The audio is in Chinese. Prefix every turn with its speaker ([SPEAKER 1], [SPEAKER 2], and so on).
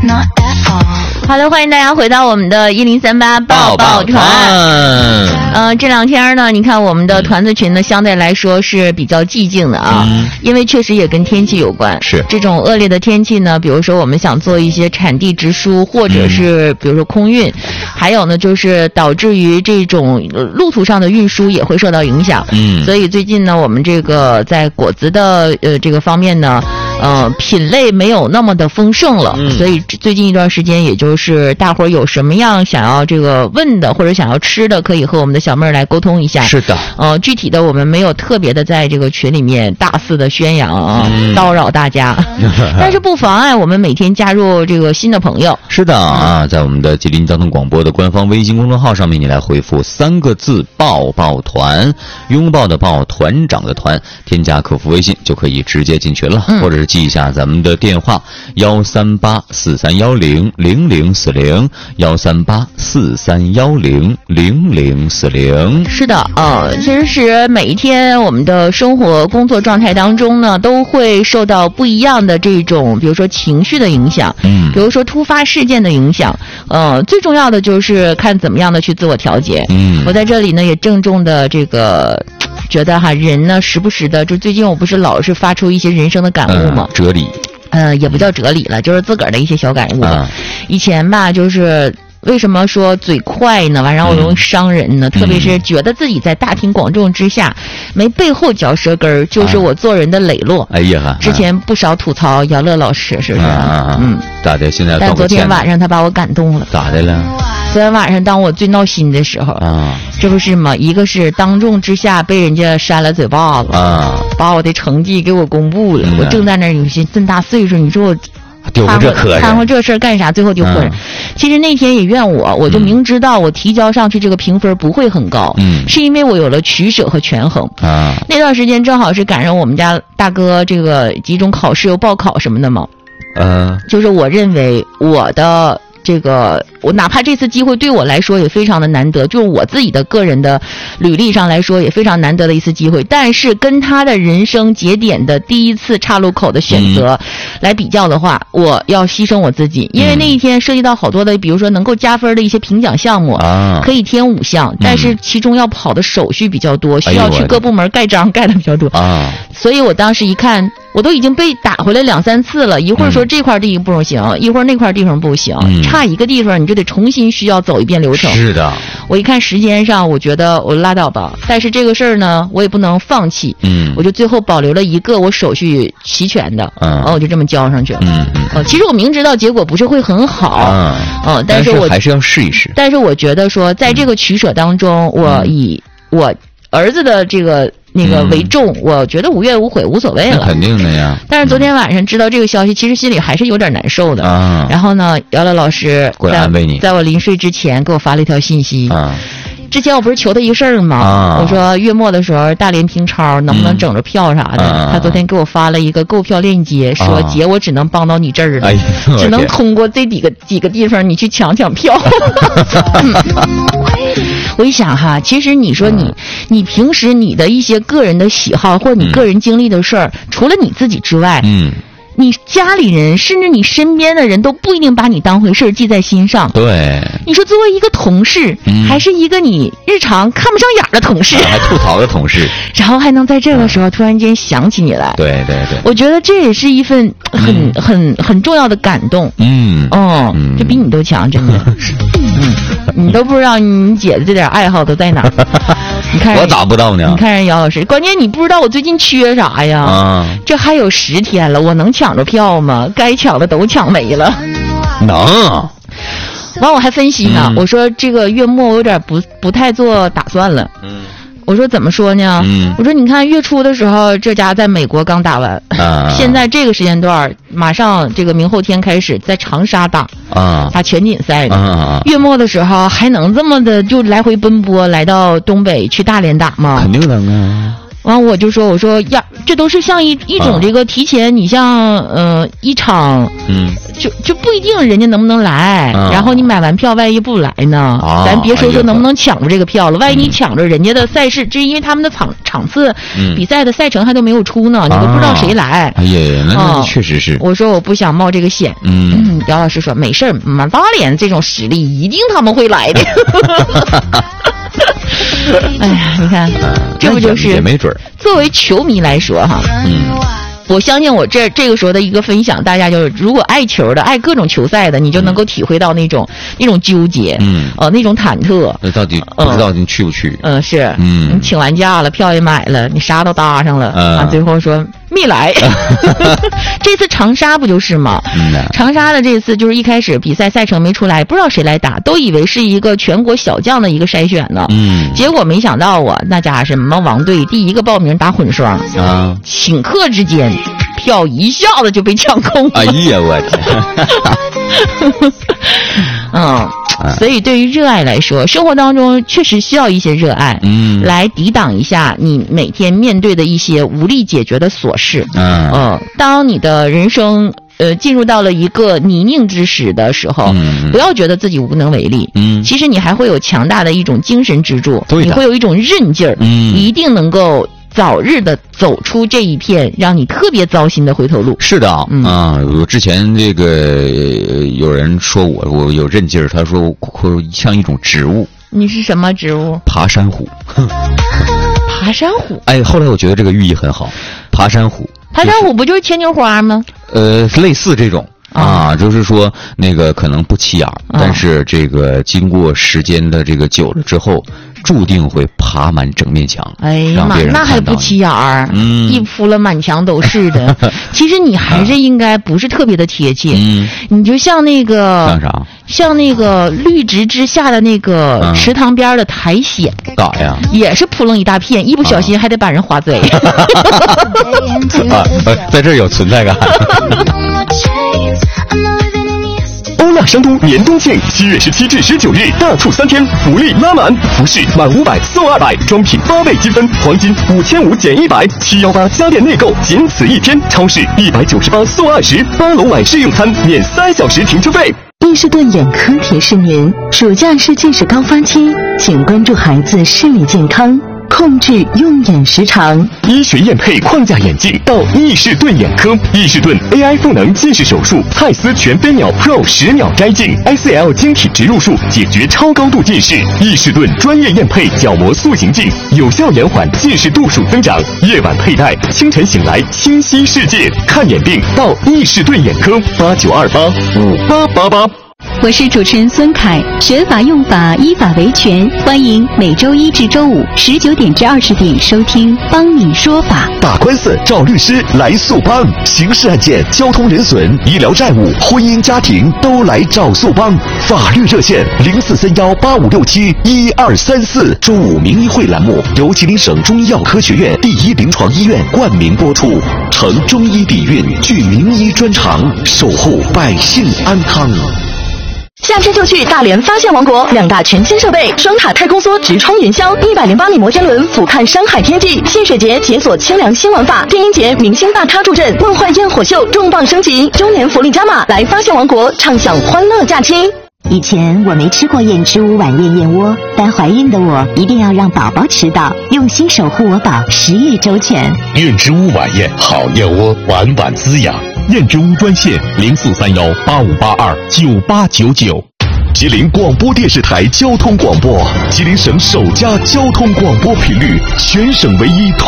[SPEAKER 1] not at all。
[SPEAKER 2] 好的，欢迎大家回到我们的1038抱抱团。这两天呢，你看我们的团子群呢，相对来说是比较寂静的啊，因为确实也跟天气有关。
[SPEAKER 3] 是
[SPEAKER 2] 这种恶劣的天气呢，比如说我们想做一些产地直输，或者是比如说空运，还有呢就是导致于这种路途上的运输也会受到影响。所以最近呢，我们这个在果子的这个方面呢，品类没有那么的丰盛了，所以最近一段时间，也就是大伙儿有什么样想要这个问的或者想要吃的，可以和我们的小妹儿来沟通一下。
[SPEAKER 3] 是的，
[SPEAKER 2] 具体的我们没有特别的在这个群里面大肆的宣扬啊，叨扰大家，但是不妨碍我们每天加入这个新的朋友。
[SPEAKER 3] 是的啊，在我们的吉林交通广播的官方微信公众号上面，你来回复3个字“抱抱团”，拥抱的抱，团长的团，添加客服微信就可以直接进群了，或者是记一下咱们的电话13843100040，13843100040。
[SPEAKER 2] 是的，其实每一天我们的生活工作状态当中呢，都会受到不一样的这种，比如说情绪的影响，比如说突发事件的影响，最重要的就是看怎么样的去自我调节。我在这里呢也郑重的这个觉得哈，人呢时不时的，就最近我不是老是发出一些人生的感悟吗？
[SPEAKER 3] 哲理，
[SPEAKER 2] 也不叫哲理了，就是自个儿的一些小感悟吧。以前吧，就是为什么说嘴快呢？完然后容易伤人呢？特别是觉得自己在大庭广众之下没背后嚼舌根儿，就是我做人的磊落。
[SPEAKER 3] 哎呀，
[SPEAKER 2] 之前不少吐槽姚乐老师，是不是？
[SPEAKER 3] 咋的？现在
[SPEAKER 2] 但昨天晚上他把我感动了。
[SPEAKER 3] 咋的了？
[SPEAKER 2] 昨天晚上当我最闹心的时候这不是吗？一个是当众之下被人家扇了嘴巴子把我的成绩给我公布了，我正在那儿，有些这么大岁数，你说我
[SPEAKER 3] 丢这客人，
[SPEAKER 2] 掺和这事儿干啥？最后丢客人。其实那天也怨我就明知道我提交上去这个评分不会很高，是因为我有了取舍和权衡那段时间正好是赶上我们家大哥这个几种考试有报考什么的嘛，就是我认为我的这个，我哪怕这次机会对我来说也非常的难得，就是我自己的个人的履历上来说也非常难得的一次机会，但是跟他的人生节点的第一次岔路口的选择来比较的话，我要牺牲我自己，因为那一天涉及到好多的，比如说能够加分的一些评奖项目可以填5项，但是其中要跑的手续比较多，需要去各部门盖章盖的比较多所以我当时一看，我都已经被打回来2、3次了，一会儿说这块地方不行，一会儿那块地方不行，差一个地方你就得重新需要走一遍流程。
[SPEAKER 3] 是的，
[SPEAKER 2] 我一看时间上，我觉得我拉倒吧，但是这个事儿呢，我也不能放弃。我就最后保留了一个我手续齐全的，然后我就这么交上去了。其实我明知道结果不是会很好，但是我
[SPEAKER 3] 还是要试一试。
[SPEAKER 2] 但是我觉得说，在这个取舍当中，我以我儿子的这个那个为重，我觉得无怨无悔，无所谓了。
[SPEAKER 3] 肯定的呀。
[SPEAKER 2] 但是昨天晚上知道这个消息，其实心里还是有点难受的。然后呢，姚乐老师
[SPEAKER 3] 过来安慰你，
[SPEAKER 2] 在我临睡之前给我发了一条信息。之前我不是求他一事儿吗？我说月末的时候大连平超能不能整着票啥的？他昨天给我发了一个购票链接，说姐，我只能帮到你这儿了，只能通过这几个地方你去抢票。我一想哈，其实你说你平时你的一些个人的喜好或者你个人经历的事儿，除了你自己之外，你家里人甚至你身边的人都不一定把你当回事记在心上。
[SPEAKER 3] 对，
[SPEAKER 2] 你说作为一个同事，还是一个你日常看不上眼的同事，
[SPEAKER 3] 还吐槽的同事，
[SPEAKER 2] 然后还能在这个时候突然间想起你来，
[SPEAKER 3] 对对对，
[SPEAKER 2] 我觉得这也是一份很重要的感动。这比你都强，真的。你都不知道你姐的这点爱好都在哪儿。你看
[SPEAKER 3] 我咋不知道呢？
[SPEAKER 2] 你看人姚老师，关键你不知道我最近缺啥呀？这还有10天了，我能抢着票吗？该抢的都抢没了。
[SPEAKER 3] 能。
[SPEAKER 2] 完我还分析呢，我说这个月末我有点不太做打算了。我说怎么说呢？我说你看月初的时候，这家在美国刚打完，现在这个时间段马上这个明后天开始在长沙打全锦赛呢。月末的时候还能这么的就来回奔波来到东北去大连打吗？
[SPEAKER 3] 肯定能啊。
[SPEAKER 2] 完我就说，我说呀，这都是像一种这个提前，你像一场，就不一定人家能不能来，然后你买完票万一不来呢，咱别说能不能抢着这个票了，万一你抢着人家的赛事，这因为他们的场次比赛的赛程还都没有出呢，你都不知道谁来。
[SPEAKER 3] 哎呀，那确实是。
[SPEAKER 2] 我说我不想冒这个险。姚老师说没事儿，马大连这种实力一定他们会来的。哎呀，你看，这不就是
[SPEAKER 3] 也没准。
[SPEAKER 2] 作为球迷来说哈，我相信我这个时候的一个分享，大家就是如果爱球的、爱各种球赛的，你就能够体会到那种纠结，那种忐忑。
[SPEAKER 3] 那到底不知道你去不去？
[SPEAKER 2] 是，你请完假了，票也买了，你啥都搭上了，最后说没来。这次长沙不就是吗？长沙的这次就是一开始比赛赛程没出来，不知道谁来打，都以为是一个全国小将的一个筛选呢。结果没想到那家伙什么王队第一个报名打混双啊，顷刻之间票一下子就被抢空了。
[SPEAKER 3] 哎呀，我
[SPEAKER 2] 天！所以对于热爱来说，生活当中确实需要一些热爱，来抵挡一下你每天面对的一些无力解决的琐事。当你的人生进入到了一个泥泞之时的时候，不要觉得自己无能为力。其实你还会有强大的一种精神支柱，你会有一种韧劲儿，一定能够早日的走出这一片让你特别糟心的回头路。
[SPEAKER 3] 是的我之前这个有人说我有韧劲儿，他说我像一种植物。
[SPEAKER 2] 你是什么植物？
[SPEAKER 3] 爬山虎。
[SPEAKER 2] 爬山虎？
[SPEAKER 3] 哎，后来我觉得这个寓意很好。爬山虎
[SPEAKER 2] 不就是牵牛花吗？
[SPEAKER 3] 类似这种。就是说那个可能不起眼，但是这个经过时间的这个久了之后，注定会爬满整面墙。
[SPEAKER 2] 哎呀妈，那还不起眼儿？一铺了满墙都是的。其实你还是应该不是特别的贴切。你就像那个
[SPEAKER 3] 像啥？
[SPEAKER 2] 像那个绿植之下的那个池塘边的苔藓，
[SPEAKER 3] 咋呀？
[SPEAKER 2] 也是扑棱一大片，一不小心还得把人划嘴。
[SPEAKER 3] 在这儿有存在感。
[SPEAKER 1] 欧亚商都年冬庆7月17至19日大促3天，福利拉满！服饰满500送200，装品8倍积分，黄金5500减100，718家电内购仅此一天，超市198送20，8楼晚市用餐免3小时停车费。
[SPEAKER 4] 伊士顿眼科提示您，暑假是近视高发期，请关注孩子视力健康，控制用眼时长。
[SPEAKER 1] 医学验配框架眼镜到伊士顿眼科，伊士顿 AI 赋能近视手术，蔡司全飞秒 Pro 10秒摘镜 ，ICL 晶体植入术解决超高度近视。伊士顿专业验配角膜塑形镜，有效延缓近视度数增长。夜晚佩戴，清晨醒来清晰世界。看眼病到伊士顿眼科，89285888。
[SPEAKER 4] 我是主持人孙凯，学法用法，依法维权，欢迎每周1至周519点至20点收听帮你说法。
[SPEAKER 5] 打官司找律师来速帮，刑事案件、交通人损、医疗债务、婚姻家庭都来找速帮。法律热线043185671234。周5名医会栏目由吉林省中医药科学院第1临床医院冠名播出，承中医底蕴，具名医专长，守护百姓安康。
[SPEAKER 6] 下车就去大连发现王国，2大全新设备，双塔太空梭直冲云霄，108米摩天轮俯瞰山海天际，戏水节解锁清凉新玩法，电音节明星大咖助阵，梦幻焰火秀重磅升级，周年福利加码，来发现王国畅享欢乐假期。
[SPEAKER 7] 以前我没吃过燕之屋晚宴燕窝，但怀孕的我一定要让宝宝吃到，用心守护我宝，10月周全。
[SPEAKER 8] 燕之屋晚宴好燕窝，晚晚滋养。燕之屋专线043185829899。
[SPEAKER 5] 吉林广播电视台交通广播，吉林省首家交通广播频率，全省唯一。